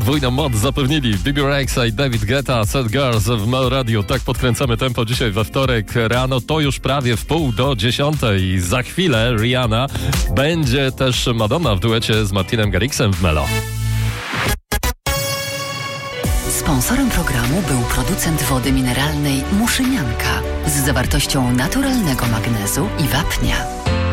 Podwójną moc zapewnili Bibi Rexha i David Guetta, Sad Girls w Mel Radio. Tak podkręcamy tempo dzisiaj we wtorek rano. To już prawie w 9:30. Za chwilę Rihanna. Będzie też Madonna w duecie z Martinem Garrixem w Melo. Sponsorem programu był producent wody mineralnej Muszynianka z zawartością naturalnego magnezu i wapnia.